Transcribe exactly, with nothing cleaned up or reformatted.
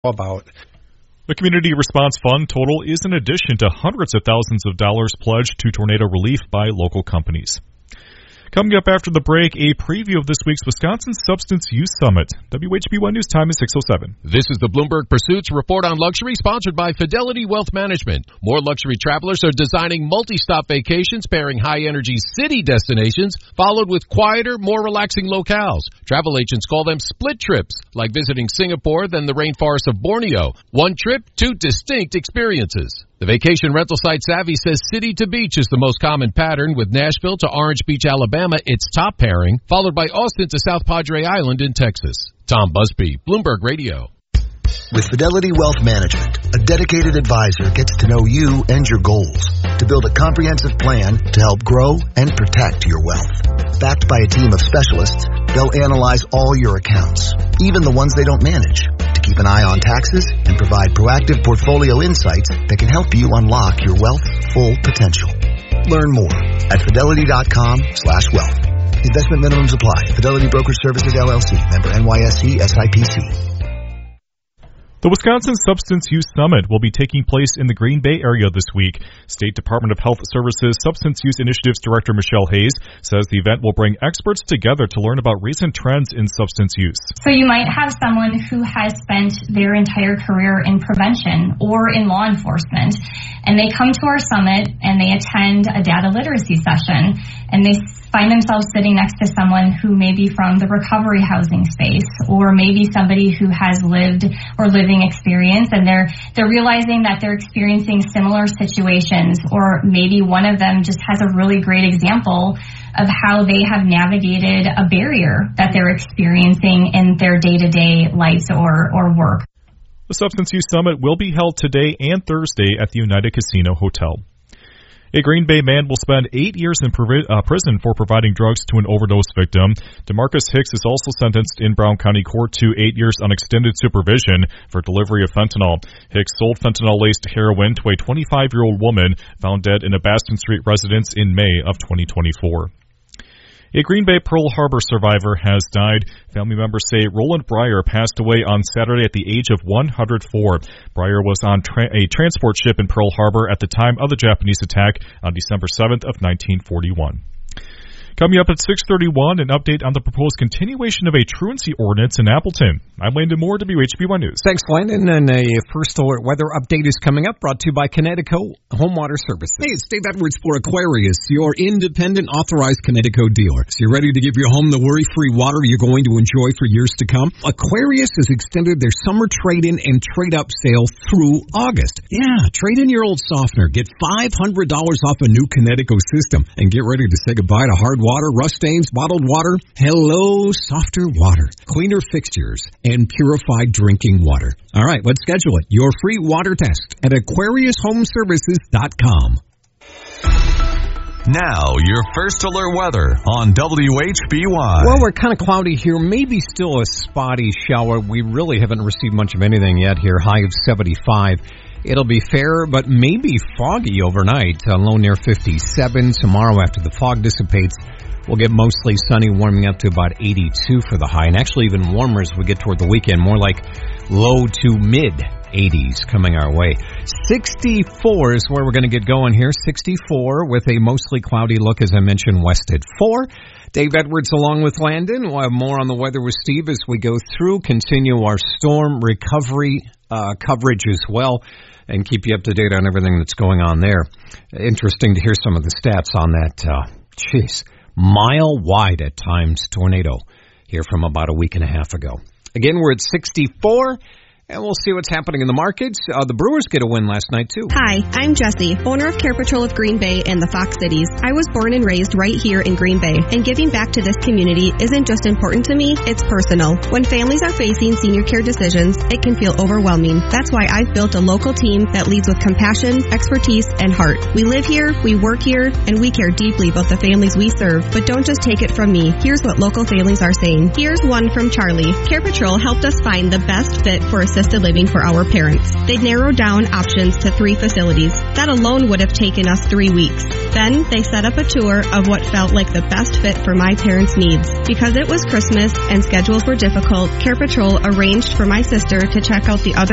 about. The Community Response Fund total is in addition to hundreds of thousands of dollars pledged to tornado relief by local companies. Coming up after the break, a preview of this week's Wisconsin Substance Use Summit. W H B one News time is six oh seven. This is the Bloomberg Pursuits Report on Luxury, sponsored by Fidelity Wealth Management. More luxury travelers are designing multi-stop vacations pairing high-energy city destinations, followed with quieter, more relaxing locales. Travel agents call them split trips, like visiting Singapore then the rainforest of Borneo. One trip, two distinct experiences. The vacation rental site Savvy says city to beach is the most common pattern, with Nashville to Orange Beach, Alabama, its top pairing, followed by Austin to South Padre Island in Texas. Tom Busby, Bloomberg Radio. With Fidelity Wealth Management, a dedicated advisor gets to know you and your goals to build a comprehensive plan to help grow and protect your wealth. Backed by a team of specialists, they'll analyze all your accounts, even the ones they don't manage, to keep an eye on taxes and provide proactive portfolio insights that can help you unlock your wealth's full potential. Learn more at fidelity.com slash wealth. Investment minimums apply. Fidelity Brokerage Services, L L C. Member N Y S E S I P C. The Wisconsin Substance Use Summit will be taking place in the Green Bay area this week. State Department of Health Services Substance Use Initiatives Director Michelle Hayes says the event will bring experts together to learn about recent trends in substance use. So you might have someone who has spent their entire career in prevention or in law enforcement, and they come to our summit and they attend a data literacy session, and they find themselves sitting next to someone who may be from the recovery housing space, or maybe somebody who has lived or living experience, and they're they're realizing that they're experiencing similar situations, or maybe one of them just has a really great example of how they have navigated a barrier that they're experiencing in their day-to-day lives or, or work. The Substance Use Summit will be held today and Thursday at the United Casino Hotel. A Green Bay man will spend eight years in uh, prison for providing drugs to an overdose victim. DeMarcus Hicks is also sentenced in Brown County Court to eight years on extended supervision for delivery of fentanyl. Hicks sold fentanyl-laced heroin to a twenty-five-year-old woman found dead in a Baston Street residence in May of twenty twenty-four. A Green Bay Pearl Harbor survivor has died. Family members say Roland Breyer passed away on Saturday at the age of one hundred four. Breyer was on tra- a transport ship in Pearl Harbor at the time of the Japanese attack on December seventh of nineteen forty-one. Coming up at six thirty-one, an update on the proposed continuation of a truancy ordinance in Appleton. I'm Landon Moore, W H B one News. Thanks, Landon. And a first alert weather update is coming up, brought to you by Connecticut Home Water Services. Hey, it's Dave Edwards for Aquarius, your independent authorized Connecticut dealer. So you're ready to give your home the worry-free water you're going to enjoy for years to come? Aquarius has extended their summer trade-in and trade-up sale through August. Yeah, trade in your old softener, get five hundred dollars off a new Connecticut system, and get ready to say goodbye to hard water, rust stains, bottled water. Hello, softer water, cleaner fixtures, and purified drinking water. All right, let's schedule it. Your free water test at aquarius home services dot com. Now, your first alert weather on W H B Y. Well, we're kind of cloudy here. Maybe still a spotty shower. We really haven't received much of anything yet here. High of seventy-five. It'll be fair, but maybe foggy overnight. Uh, low near fifty-seven. Tomorrow, after the fog dissipates, we'll get mostly sunny, warming up to about eighty-two for the high. And actually even warmer as we get toward the weekend. More like low to mid eighties coming our way. sixty-four is where we're going to get going here. sixty-four with a mostly cloudy look, as I mentioned, west at four. Dave Edwards along with Landon. We'll have more on the weather with Steve as we go through, continue our storm recovery uh, coverage as well, and keep you up to date on everything that's going on there. Interesting to hear some of the stats on that, uh, geez, mile wide at times tornado here from about a week and a half ago. Again, we're at sixty-four. And we'll see what's happening in the markets. Uh, the Brewers get a win last night, too. Hi, I'm Jessie, owner of Care Patrol of Green Bay and the Fox Cities. I was born and raised right here in Green Bay, and giving back to this community isn't just important to me, it's personal. When families are facing senior care decisions, it can feel overwhelming. That's why I've built a local team that leads with compassion, expertise, and heart. We live here, we work here, and we care deeply about the families we serve. But don't just take it from me. Here's what local families are saying. Here's one from Charlie. Care Patrol helped us find the best fit for a assisted living for our parents. They narrowed down options to three facilities. That alone would have taken us three weeks. Then they set up a tour of what felt like the best fit for my parents' needs. Because it was Christmas and schedules were difficult, Care Patrol arranged for my sister to check out the other